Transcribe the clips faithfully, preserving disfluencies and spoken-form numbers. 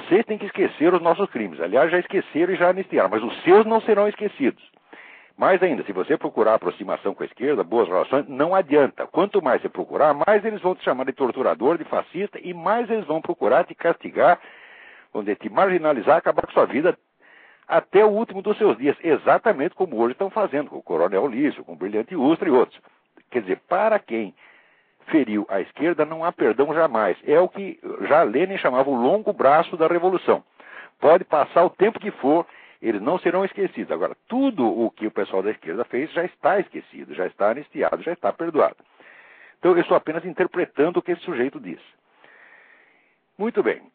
vocês têm que esquecer os nossos crimes. Aliás, já esqueceram e já anistiaram, mas os seus não serão esquecidos. Mais ainda, se você procurar aproximação com a esquerda, boas relações, não adianta. Quanto mais você procurar, mais eles vão te chamar de torturador, de fascista, e mais eles vão procurar te castigar, vão te marginalizar, acabar com sua vida até o último dos seus dias, exatamente como hoje estão fazendo com o Coronel Lício, com o Brilhante Ustra e outros. Quer dizer, para quem feriu a esquerda não há perdão jamais. É o que já Lenin chamava o longo braço da revolução. Pode passar o tempo que for, eles não serão esquecidos. Agora, tudo o que o pessoal da esquerda fez já está esquecido, já está anistiado, já está perdoado. Então, eu estou apenas interpretando o que esse sujeito diz. Muito bem.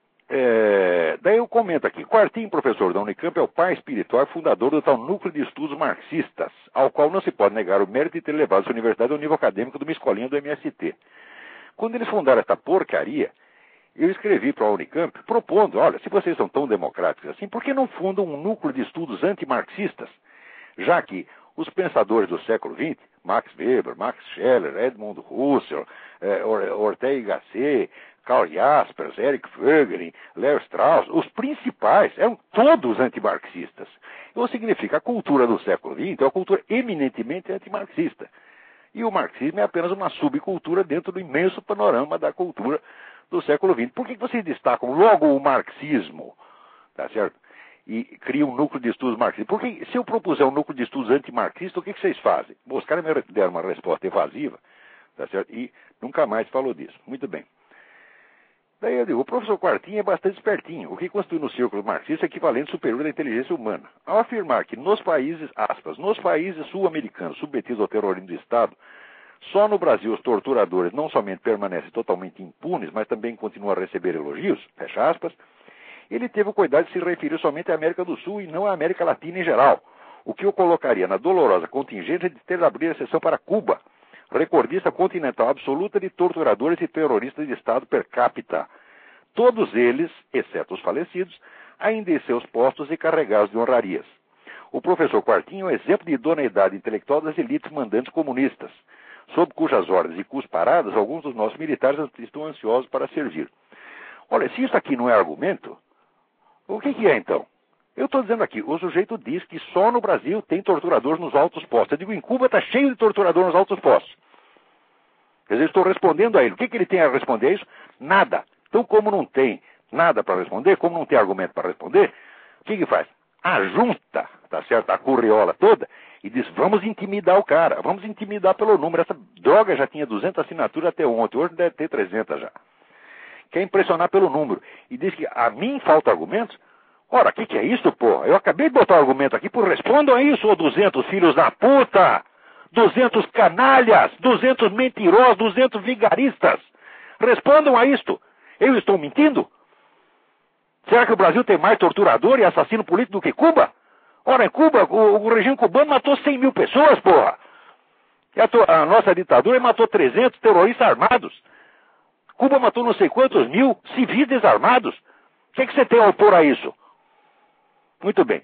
É, daí eu comento aqui. Quartim, professor da Unicamp, é o pai espiritual e fundador do tal núcleo de estudos marxistas, ao qual não se pode negar o mérito de ter levado sua universidade ao nível acadêmico de uma escolinha do M S T. Quando eles fundaram essa porcaria, eu escrevi para a Unicamp propondo, olha, se vocês são tão democráticos assim, por que não fundam um núcleo de estudos antimarxistas? Já que os pensadores do século vinte, Max Weber, Max Scheler, Edmund Husserl, eh, Ortega y Gasset, Karl Jaspers, Eric Voegelin, Leo Strauss, os principais eram todos antimarxistas. Isso significa que a cultura do século vinte é uma cultura eminentemente antimarxista. E o marxismo é apenas uma subcultura dentro do imenso panorama da cultura do século vinte. Por que vocês destacam logo o marxismo? Tá certo? E criam um núcleo de estudos marxistas. Porque se eu propuser um núcleo de estudos antimarxistas, o que, que vocês fazem? Bom, os caras me deram uma resposta evasiva, tá certo? E nunca mais falou disso. Muito bem. Daí eu digo, o professor Quartim é bastante espertinho, o que constitui no círculo marxista o equivalente superior da inteligência humana. Ao afirmar que nos países, aspas, nos países sul-americanos submetidos ao terrorismo do Estado, só no Brasil os torturadores não somente permanecem totalmente impunes, mas também continuam a receber elogios, fecha aspas, ele teve o cuidado de se referir somente à América do Sul e não à América Latina em geral, o que o colocaria na dolorosa contingência de ter de abrir exceção para Cuba, recordista continental absoluta de torturadores e terroristas de Estado per capita. Todos eles, exceto os falecidos, ainda em seus postos e carregados de honrarias. O professor Quartim é um exemplo de idoneidade intelectual das elites mandantes comunistas, sob cujas ordens e cusparadas alguns dos nossos militares estão ansiosos para servir. Olha, se isso aqui não é argumento, o que, que é então? Eu estou dizendo aqui, o sujeito diz que só no Brasil tem torturadores nos altos postos. Eu digo, em Cuba está cheio de torturador nos altos postos. Quer dizer, eu estou respondendo a ele. O que, que ele tem a responder a isso? Nada. Então, como não tem nada para responder, como não tem argumento para responder, o que, que faz? Ajunta, tá certo, a curriola toda e diz, vamos intimidar o cara, vamos intimidar pelo número. Essa droga já tinha duzentas assinaturas até ontem, hoje deve ter trezentas já. Quer impressionar pelo número. E diz que a mim falta argumentos? Ora, o que, que é isso, porra? Eu acabei de botar o argumento aqui, por respondam a isso, ô duzentos filhos da puta! duzentos canalhas! duzentos mentirosos! duzentos vigaristas! Respondam a isto! Eu estou mentindo? Será que o Brasil tem mais torturador e assassino político do que Cuba? Ora, em Cuba, o, o regime cubano matou cem mil pessoas, porra! E a, a nossa ditadura matou trezentos terroristas armados. Cuba matou não sei quantos mil civis desarmados. O que, que você tem a opor a isso? Muito bem.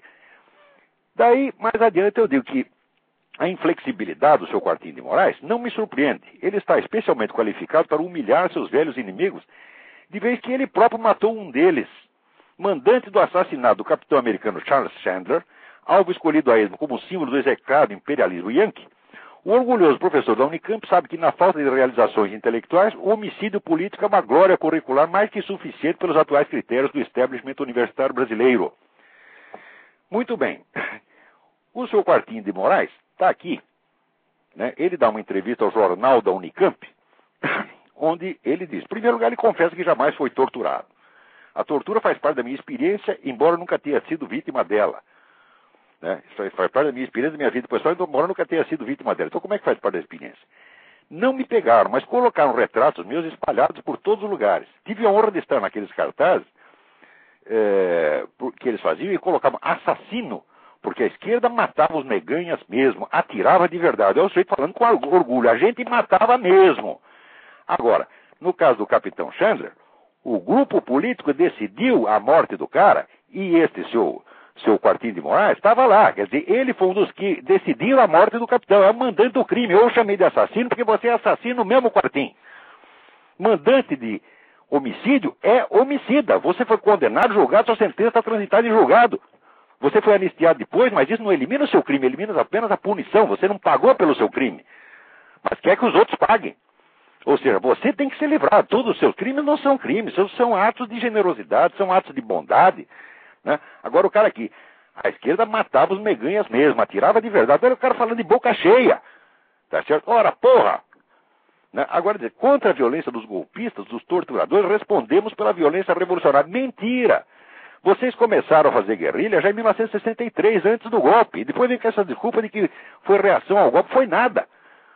Daí, mais adiante, eu digo que a inflexibilidade do seu Quartim de Moraes não me surpreende. Ele está especialmente qualificado para humilhar seus velhos inimigos, de vez que ele próprio matou um deles, mandante do assassinato do capitão americano Charles Chandler, alvo escolhido a esmo como símbolo do execrado imperialismo yankee. O orgulhoso professor da Unicamp sabe que, na falta de realizações intelectuais, o homicídio político é uma glória curricular mais que suficiente pelos atuais critérios do establishment universitário brasileiro. Muito bem. O seu Quartim de Moraes está aqui. Né? Ele dá uma entrevista ao jornal da Unicamp, onde ele diz, em primeiro lugar, ele confessa que jamais foi torturado. A tortura faz parte da minha experiência, embora nunca tenha sido vítima dela. Né? Isso faz parte da minha experiência, da minha vida pessoal, embora nunca tenha sido vítima dela. Então, como é que faz parte da experiência? Não me pegaram, mas colocaram retratos meus espalhados por todos os lugares. Tive a honra de estar naqueles cartazes é, que eles faziam e colocavam assassino, porque a esquerda matava os meganhas mesmo, atirava de verdade. Eu sei falando com orgulho, a gente matava mesmo. Agora, no caso do capitão Chandler, o grupo político decidiu a morte do cara e este seu, seu Quartim de Moraes estava lá. Quer dizer, ele foi um dos que decidiram a morte do capitão, é o mandante do crime. Eu chamei de assassino porque você é assassino mesmo, Quartim. Mandante de Homicídio é homicida. Você foi condenado, julgado, sua sentença está transitada em julgado. Você foi anistiado depois, mas isso não elimina o seu crime, elimina apenas a punição. Você não pagou pelo seu crime, mas quer que os outros paguem. Ou seja, você tem que se livrar. Todos os seus crimes não são crimes, são atos de generosidade, são atos de bondade. Né? Agora o cara aqui, a esquerda matava os meganhas mesmo, atirava de verdade. Agora o cara falando de boca cheia. Tá certo? Ora, porra! Né? Agora, dizer, contra a violência dos golpistas, dos torturadores, respondemos pela violência revolucionária. Mentira! Vocês começaram a fazer guerrilha já em mil novecentos e sessenta e três, antes do golpe. E depois vem com essa desculpa de que foi reação ao golpe. Foi nada.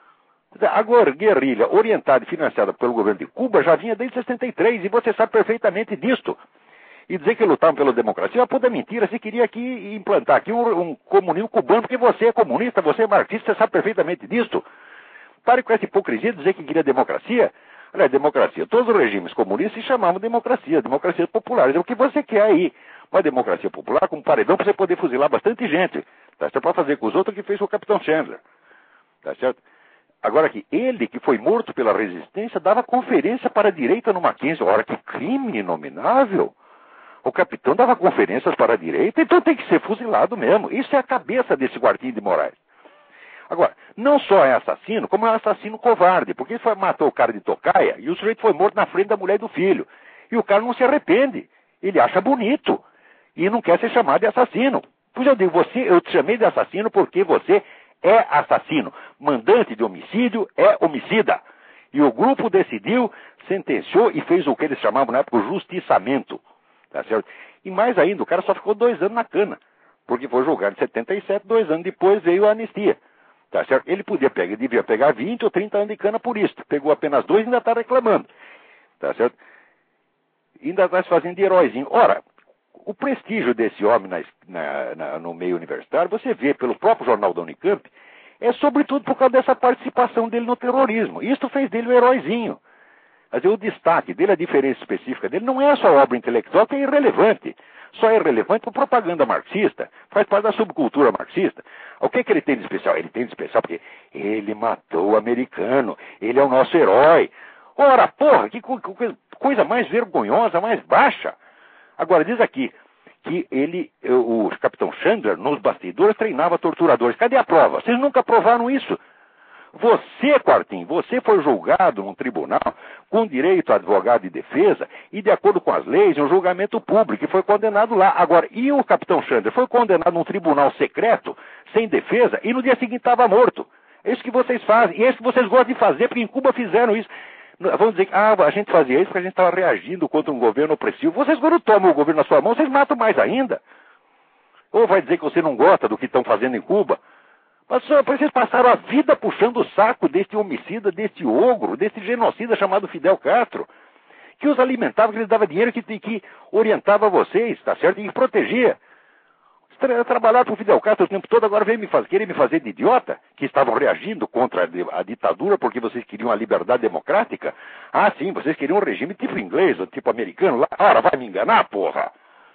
Agora, guerrilha orientada e financiada pelo governo de Cuba já vinha desde sessenta e três, e você sabe perfeitamente disto. E dizer que lutavam pela democracia é uma puta mentira. Você queria aqui implantar aqui um, um comunismo cubano, porque você é comunista, você é marxista, você sabe perfeitamente disto. Pare com essa hipocrisia de dizer que queria democracia. Olha, democracia. Todos os regimes comunistas se chamavam democracia, democracia popular. É o que você quer aí. Uma democracia popular com um paredão para você poder fuzilar bastante gente. Tá certo? Para fazer com os outros o que fez com o Capitão Chandler. Tá certo? Agora aqui, ele que foi morto pela resistência dava conferência para a direita no Mackenzie. Ora, que crime inominável. O capitão dava conferências para a direita, então tem que ser fuzilado mesmo. Isso é a cabeça desse Guardinha de Moraes. Agora, não só é assassino, como é um assassino covarde, porque ele foi, matou o cara de tocaia e o sujeito foi morto na frente da mulher e do filho. E o cara não se arrepende. Ele acha bonito e não quer ser chamado de assassino. Pois eu digo, você, eu te chamei de assassino porque você é assassino. Mandante de homicídio é homicida. E o grupo decidiu, sentenciou e fez o que eles chamavam na época o justiçamento. Tá certo? E mais ainda, o cara só ficou dois anos na cana, porque foi julgado em setenta e sete, dois anos depois veio a anistia. Tá certo? Ele podia pegar, devia pegar vinte ou trinta anos de cana por isso. Pegou apenas dois e ainda está reclamando. Tá certo? Ainda está se fazendo de heróizinho. Ora, o prestígio desse homem na, na, na, no meio universitário, você vê pelo próprio jornal da Unicamp, é sobretudo por causa dessa participação dele no terrorismo. Isso fez dele um heróizinho. Mas o destaque dele, a diferença específica dele, não é a sua obra intelectual, que é irrelevante. Só é relevante por propaganda marxista. Faz parte da subcultura marxista. O que, que ele tem de especial? Ele tem de especial porque ele matou o americano. Ele é o nosso herói. Ora, porra, que co coisa mais vergonhosa, mais baixa. Agora, diz aqui que ele, o capitão Chandler, nos bastidores, treinava torturadores. Cadê a prova? Vocês nunca provaram isso. Você, Quartim, você foi julgado num tribunal com direito a advogado de defesa e, de acordo com as leis, um julgamento público, e foi condenado lá. Agora, e o capitão Chandler foi condenado num tribunal secreto, sem defesa, e no dia seguinte estava morto. É isso que vocês fazem, e é isso que vocês gostam de fazer, porque em Cuba fizeram isso. Vamos dizer que ah, a gente fazia isso porque a gente estava reagindo contra um governo opressivo. Vocês, quando tomam o governo na sua mão, vocês matam mais ainda. Ou vai dizer que você não gosta do que estão fazendo em Cuba? Mas vocês passaram a vida puxando o saco deste homicida, deste ogro, deste genocida chamado Fidel Castro, que os alimentava, que lhes dava dinheiro, que, que orientava vocês, tá certo? E que protegia. Tra trabalharam com o Fidel Castro o tempo todo, agora vem me fazer, querer me fazer de idiota, que estavam reagindo contra a, a ditadura porque vocês queriam a liberdade democrática. Ah, sim, vocês queriam um regime tipo inglês, ou tipo americano lá. Ora, vai me enganar, porra!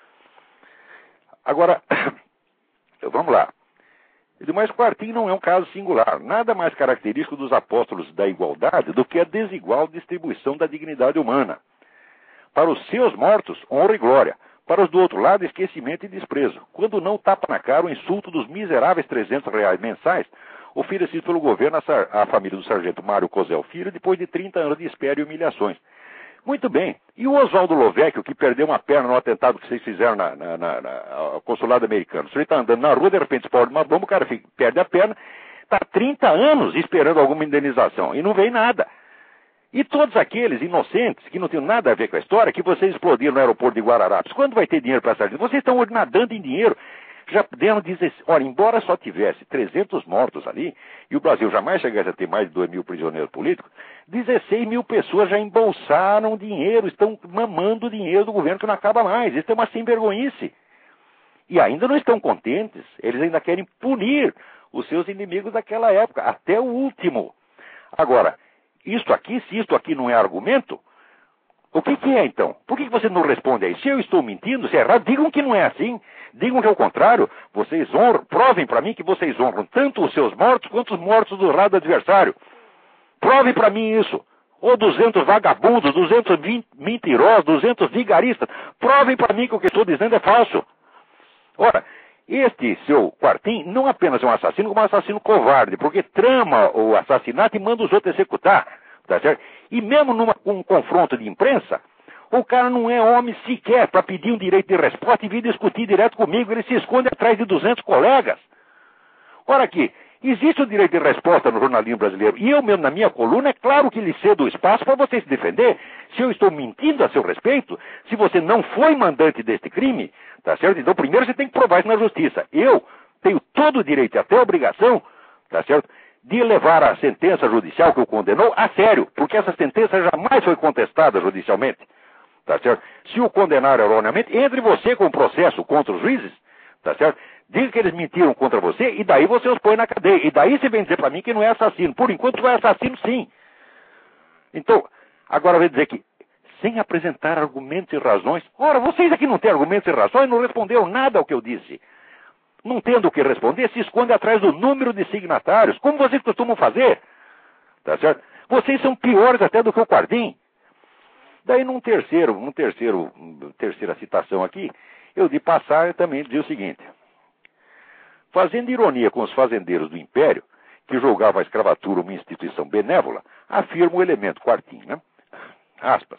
Agora, vamos lá. Mas Quartim não é um caso singular. Nada mais característico dos apóstolos da igualdade do que a desigual distribuição da dignidade humana. Para os seus mortos, honra e glória. Para os do outro lado, esquecimento e desprezo. Quando não tapa na cara o insulto dos miseráveis trezentos reais mensais oferecidos pelo governo à, à família do sargento Mário Cosel Filho depois de trinta anos de espera e humilhações. Muito bem. E o Oswaldo Lovecchio, que perdeu uma perna no atentado que vocês fizeram na, na, na, na consulado americano. Se ele está andando na rua, de repente explode uma bomba, o cara fica, perde a perna, está trinta anos esperando alguma indenização e não vem nada. E todos aqueles inocentes, que não tinham nada a ver com a história, que vocês explodiram no aeroporto de Guararapes, quando vai ter dinheiro para essa gente? Vocês estão nadando em dinheiro. Já deram dezesseis... Olha, embora só tivesse trezentos mortos ali, e o Brasil jamais chegasse a ter mais de dois mil prisioneiros políticos, dezesseis mil pessoas já embolsaram dinheiro, estão mamando dinheiro do governo que não acaba mais. Isso é uma sem-vergonhice. E ainda não estão contentes, eles ainda querem punir os seus inimigos daquela época, até o último. Agora, isto aqui, se isto aqui não é argumento, o que, que é então? Por que, que você não responde aí? Se eu estou mentindo, se é errado, digam que não é assim. Digam que é o contrário. Vocês honram, provem para mim que vocês honram tanto os seus mortos quanto os mortos do lado adversário. Provem para mim isso. Ou duzentos vagabundos, duzentos mentirosos, duzentos vigaristas. Provem para mim que o que estou dizendo é falso. Ora, este seu Quartim não apenas é um assassino, como um assassino covarde, porque trama o assassinato e manda os outros executar. Tá certo? E mesmo num um confronto de imprensa, o cara não é homem sequer para pedir um direito de resposta e vir discutir direto comigo. Ele se esconde atrás de duzentos colegas. Ora aqui, existe o direito de resposta no jornalismo brasileiro. E eu mesmo, na minha coluna, é claro que lhe cedo o espaço para você se defender. Se eu estou mentindo a seu respeito, se você não foi mandante deste crime, tá certo? Então primeiro você tem que provar isso na justiça. Eu tenho todo o direito e até a obrigação, tá certo, de levar a sentença judicial que o condenou a sério, porque essa sentença jamais foi contestada judicialmente. Tá certo? Se o condenar erroneamente, entre você com o processo contra os juízes, tá certo? Diga que eles mentiram contra você e daí você os põe na cadeia. E daí você vem dizer para mim que não é assassino. Por enquanto tu é assassino sim. Então, agora vem dizer que sem apresentar argumentos e razões. Ora, vocês aqui não têm argumentos e razões, não responderam nada ao que eu disse. Não tendo o que responder, se esconde atrás do número de signatários, como vocês costumam fazer. Tá certo? Vocês são piores até do que o Quartim. Daí num terceiro, num terceiro, terceira citação aqui, eu de passar também dizia o seguinte: fazendo ironia com os fazendeiros do Império, que julgavam a escravatura uma instituição benévola, afirma o elemento Quartim, né? Aspas.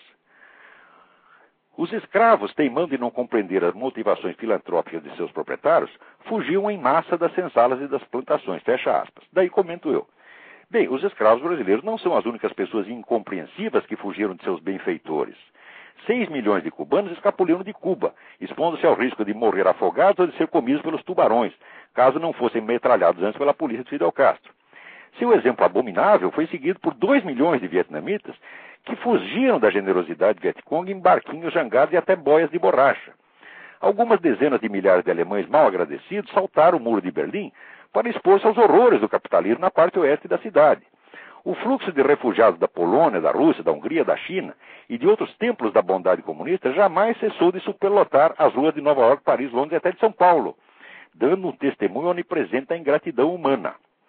Os escravos, teimando em não compreender as motivações filantrópicas de seus proprietários, fugiam em massa das senzalas e das plantações. Fecha aspas. Daí comento eu. Bem, os escravos brasileiros não são as únicas pessoas incompreensivas que fugiram de seus benfeitores. Seis milhões de cubanos escapuliram de Cuba, expondo-se ao risco de morrer afogados ou de ser comidos pelos tubarões, caso não fossem metralhados antes pela polícia de Fidel Castro. Seu exemplo abominável foi seguido por dois milhões de vietnamitas que fugiram da generosidade Vietcong em barquinhos jangados e até boias de borracha. Algumas dezenas de milhares de alemães mal agradecidos saltaram o muro de Berlim para expor-se aos horrores do capitalismo na parte oeste da cidade. O fluxo de refugiados da Polônia, da Rússia, da Hungria, da China e de outros templos da bondade comunista jamais cessou de superlotar as ruas de Nova York, Paris, Londres e até de São Paulo, dando um testemunho onipresente da ingratidão humana.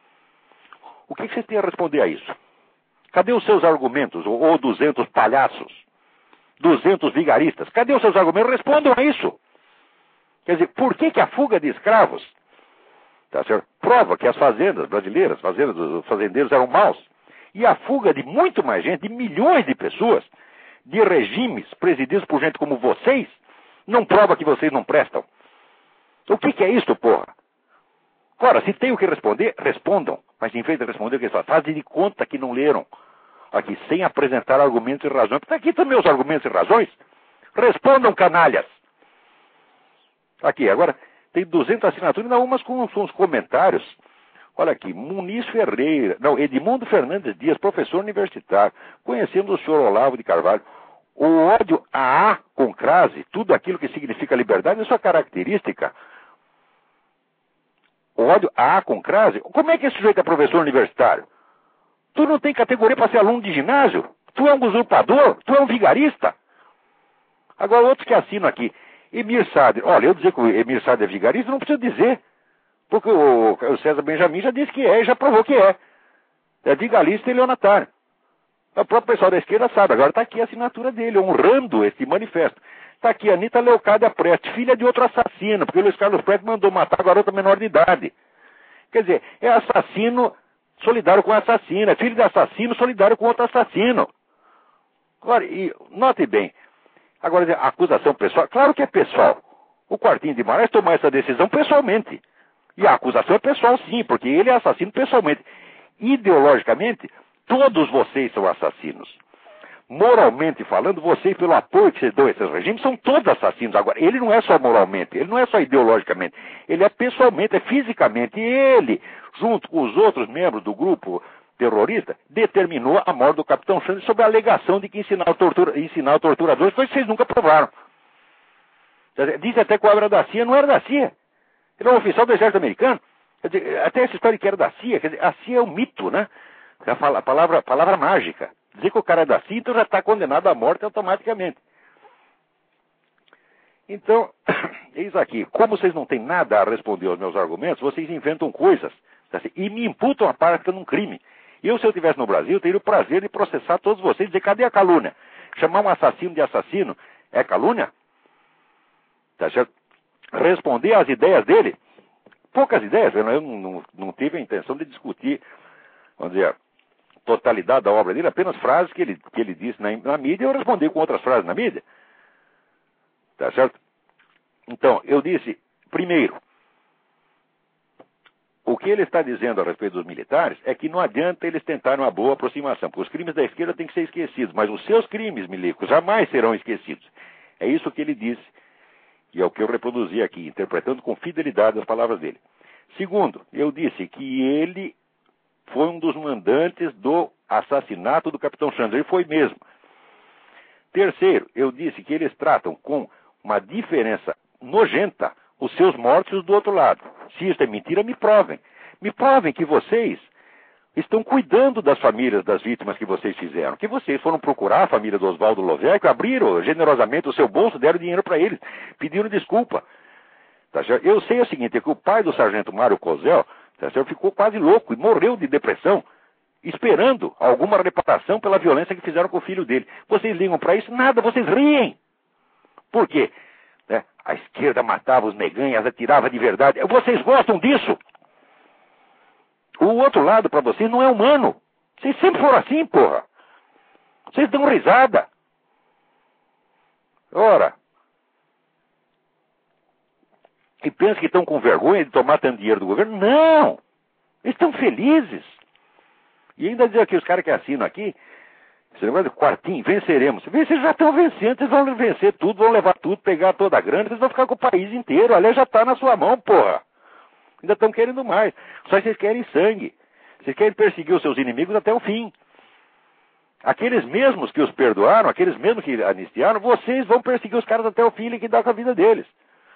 O que vocês têm a responder a isso? Cadê os seus argumentos, ou duzentos palhaços, duzentos vigaristas? Cadê os seus argumentos? Respondam a isso. Quer dizer, por que, que a fuga de escravos, tá certo, prova que as fazendas brasileiras, fazendas dos fazendeiros eram maus, e a fuga de muito mais gente, de milhões de pessoas, de regimes presididos por gente como vocês, não prova que vocês não prestam? O que, que é isso, porra? Ora, se tem o que responder, respondam. Mas em vez de responder o que eles fazem, fazem de conta que não leram. Aqui, sem apresentar argumentos e razões. Porque aqui estão meus argumentos e razões. Respondam, canalhas. Aqui, agora, tem duzentas assinaturas, ainda umas com, com uns comentários. Olha aqui, Muniz Ferreira, não, Edmundo Fernandes Dias, professor universitário. Conhecemos o senhor Olavo de Carvalho. O ódio a A com crase, tudo aquilo que significa liberdade, é sua característica. O ódio a A com crase? Como é que esse sujeito é professor universitário? Tu não tem categoria para ser aluno de ginásio? Tu é um usurpador? Tu é um vigarista? Agora, outros que assinam aqui. Emir Sader. Olha, eu dizer que o Emir Sader é vigarista, não preciso dizer. Porque o, o César Benjamin já disse que é, e já provou que é. É vigarista e leonatário. O próprio pessoal da esquerda sabe. Agora está aqui a assinatura dele, honrando este manifesto. Está aqui a Anitta Leocádia Prestes, filha de outro assassino, porque o Luiz Carlos Prestes mandou matar a garota menor de idade. Quer dizer, é assassino solidário com assassino, é filho de assassino solidário com outro assassino. Agora, e, note bem, agora a acusação pessoal, claro que é pessoal. O Quartim de Moraes tomou essa decisão pessoalmente. E a acusação é pessoal sim, porque ele é assassino pessoalmente. Ideologicamente, todos vocês são assassinos. Moralmente falando, vocês, pelo apoio que vocês dão a esses regimes, são todos assassinos. Agora, ele não é só moralmente, ele não é só ideologicamente, ele é pessoalmente, é fisicamente. E ele, junto com os outros membros do grupo terrorista, determinou a morte do capitão Xande sob a alegação de que ensinava tortura, ensinava torturadores, coisa que vocês nunca provaram. Diz até que o era da C I A, não era da C I A. Ele é um oficial do exército americano. Quer dizer, até essa história que era da C I A, quer dizer, a C I A é um mito, né? A palavra, a palavra mágica. Dizer que o cara é da C I A, então já está condenado à morte automaticamente. Então, eis aqui, como vocês não têm nada a responder aos meus argumentos, vocês inventam coisas, tá, e me imputam a prática num crime. Eu, se eu estivesse no Brasil, teria o prazer de processar todos vocês e dizer, cadê a calúnia? Chamar um assassino de assassino é calúnia? Tá certo? Responder às ideias dele? Poucas ideias, eu não, não, não tive a intenção de discutir, vamos dizer, a totalidade da obra dele, apenas frases que ele, que ele disse na, na mídia, eu respondi com outras frases na mídia. Tá certo? Então, eu disse, primeiro, o que ele está dizendo a respeito dos militares é que não adianta eles tentarem uma boa aproximação, porque os crimes da esquerda têm que ser esquecidos, mas os seus crimes, milicos, jamais serão esquecidos. É isso que ele disse, e é o que eu reproduzi aqui, interpretando com fidelidade as palavras dele. Segundo, eu disse que ele foi um dos mandantes do assassinato do capitão Santos. Ele foi mesmo. Terceiro, eu disse que eles tratam com uma diferença nojenta os seus mortos do outro lado. Se isso é mentira, me provem. Me provem que vocês estão cuidando das famílias das vítimas que vocês fizeram. Que vocês foram procurar a família do Oswaldo Loveco, abriram generosamente o seu bolso, deram dinheiro para eles, pediram desculpa. Tá certo? Eu sei o seguinte, é que o pai do sargento Mário Cosel, tá certo, ficou quase louco e morreu de depressão, esperando alguma reparação pela violência que fizeram com o filho dele. Vocês ligam para isso? Nada, vocês riem. Por quê? Né? A esquerda matava os neganhas, atirava de verdade. Vocês gostam disso? O outro lado para vocês não é humano. Vocês sempre foram assim, porra. Vocês dão risada. Ora. E pensam que estão com vergonha de tomar tanto dinheiro do governo? Não! Eles estão felizes. E ainda dizer que os caras que assinam aqui, esse negócio de quartinho, venceremos. Vocês já estão vencendo, vocês vão vencer tudo, vão levar tudo, pegar toda a grana, vocês vão ficar com o país inteiro. Aliás, já está na sua mão, porra. Ainda estão querendo mais. Só que vocês querem sangue. Vocês querem perseguir os seus inimigos até o fim. Aqueles mesmos que os perdoaram, aqueles mesmos que anistiaram, vocês vão perseguir os caras até o fim e liquidar com a vida deles.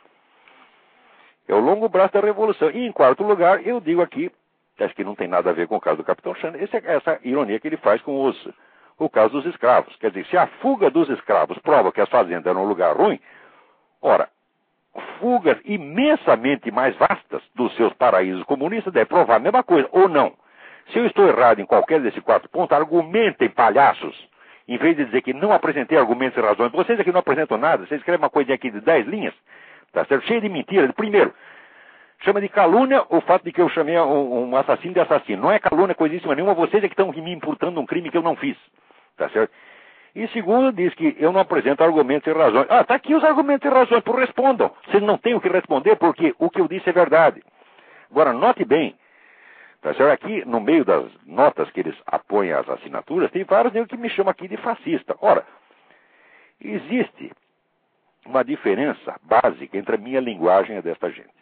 É o longo braço da revolução. E em quarto lugar, eu digo aqui, acho que não tem nada a ver com o caso do capitão Xander, essa, essa ironia que ele faz com os, o caso dos escravos. Quer dizer, se a fuga dos escravos prova que as fazendas eram um lugar ruim, ora, fugas imensamente mais vastas dos seus paraísos comunistas deve provar a mesma coisa, ou não. Se eu estou errado em qualquer desses quatro pontos, argumentem, palhaços, em vez de dizer que não apresentei argumentos e razões. Vocês aqui não apresentam nada, vocês escrevem uma coisinha aqui de dez linhas, tá certo? Cheio de mentiras. Primeiro, chama de calúnia o fato de que eu chamei um, um assassino de assassino. Não é calúnia coisíssima nenhuma, vocês é que estão me imputando um crime que eu não fiz, tá certo? E segundo, diz que eu não apresento argumentos e razões. Ah, tá aqui os argumentos e razões, por respondam. Vocês não têm o que responder porque o que eu disse é verdade. Agora, note bem, tá certo? Aqui, no meio das notas que eles apoiam às assinaturas, tem vários que me chamam aqui de fascista. Ora, existe uma diferença básica entre a minha linguagem e a desta gente.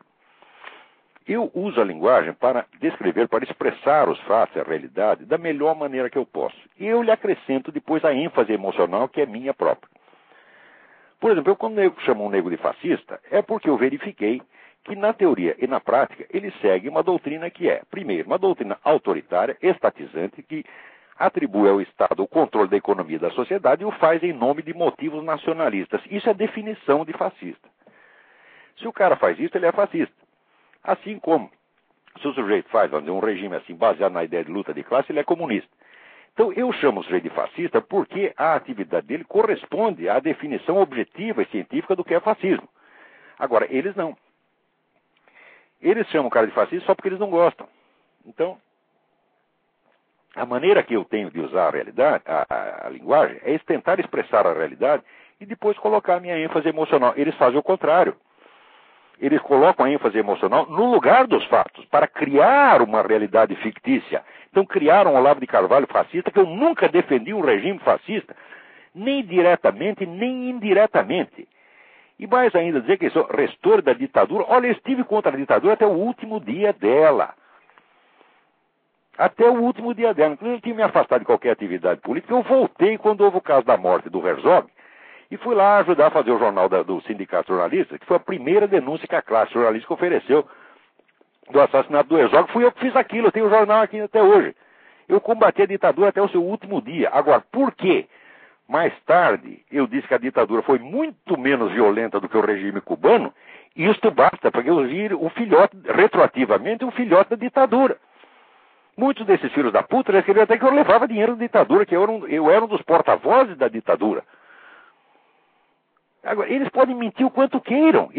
Eu uso a linguagem para descrever, para expressar os fatos e a realidade da melhor maneira que eu posso. E eu lhe acrescento depois a ênfase emocional que é minha própria. Por exemplo, eu quando eu chamo um nego de fascista, é porque eu verifiquei que na teoria e na prática ele segue uma doutrina que é, primeiro, uma doutrina autoritária, estatizante, que atribui ao Estado o controle da economia e da sociedade e o faz em nome de motivos nacionalistas. Isso é definição de fascista. Se o cara faz isso, ele é fascista. Assim como, se o sujeito faz, vamos dizer, um regime assim, baseado na ideia de luta de classe, ele é comunista. Então, eu chamo o sujeito de fascista porque a atividade dele corresponde à definição objetiva e científica do que é fascismo. Agora, eles não. Eles chamam o cara de fascista só porque eles não gostam. Então, a maneira que eu tenho de usar a realidade, a, a, a linguagem, é tentar expressar a realidade e depois colocar a minha ênfase emocional. Eles fazem o contrário. Eles colocam a ênfase emocional no lugar dos fatos, para criar uma realidade fictícia. Então criaram o Olavo de Carvalho fascista, que eu nunca defendi um regime fascista, nem diretamente, nem indiretamente. E mais ainda, dizer que eu sou restor da ditadura. Olha, eu estive contra a ditadura até o último dia dela. Até o último dia dela. Inclusive, eu tinha me afastado de qualquer atividade política. Eu voltei quando houve o caso da morte do Herzog. E fui lá ajudar a fazer o jornal da, do Sindicato Jornalista, que foi a primeira denúncia que a classe jornalística ofereceu do assassinato do Herzog. Fui eu que fiz aquilo, eu tenho o jornal aqui até hoje. Eu combati a ditadura até o seu último dia. Agora, por quê? Mais tarde, eu disse que a ditadura foi muito menos violenta do que o regime cubano, e isto basta, porque eu vi o filhote, retroativamente, o filhote da ditadura. Muitos desses filhos da puta já escreveram até que eu levava dinheiro da ditadura, que eu era um, eu era um dos porta-vozes da ditadura. Agora, eles podem mentir o quanto queiram.